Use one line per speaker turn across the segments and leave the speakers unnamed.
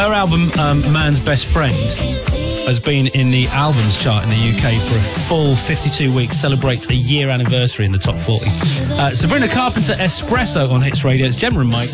Her album, Man's Best Friend, has been in the albums chart in the UK for a full 52 weeks, celebrates a year anniversary in the top 40. Sabrina Carpenter, Espresso on Hits Radio. It's Gemma and Mike.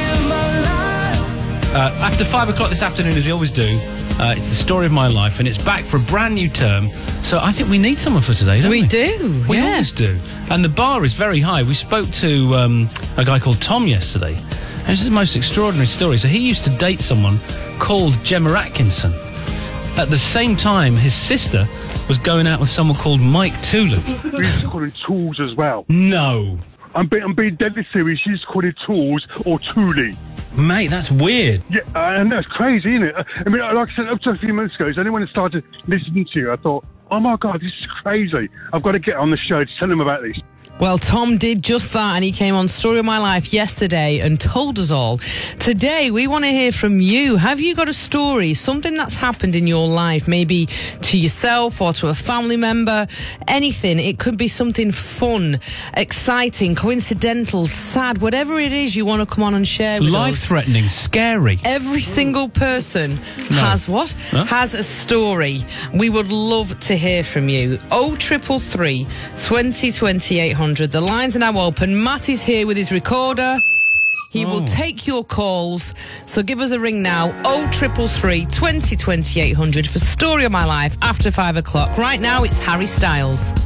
After 5 o'clock this afternoon, as we always do, it's the story of my life, and it's back for a brand new term. So I think we need someone for today, don't we?
We do.
We always do. And the bar is very high. We spoke to a guy called Tom yesterday. And this is the most extraordinary story. So he used to date someone called Gemma Atkinson. At the same time, his sister was going out with someone called Mike Tulu.
We used to call him Tools as well.
No.
I'm being deadly serious. You used to call him Tools or Toolie.
Mate, that's weird.
Yeah, and that's crazy, isn't it? I mean, like I said, up to a few minutes ago, it's only when I started listening to you, I thought, oh my God, this is crazy. I've got to get on the show to tell them about this.
Well, Tom did just that, and he came on Story of My Life yesterday and told us all. Today, we want to hear from you. Have you got a story, something that's happened in your life, maybe to yourself or to a family member, anything? It could be something fun, exciting, coincidental, sad, whatever it is you want to come on and share with us.
Life-threatening, scary.
Every single person has what?
Huh?
Has a story. We would love to hear from you. 0333 20 20 800. The lines are now open. Matt is here with his recorder. He will take your calls. So give us a ring now. 0333 20 20 800 for Story of My Life after 5 o'clock. Right now, it's Harry Styles.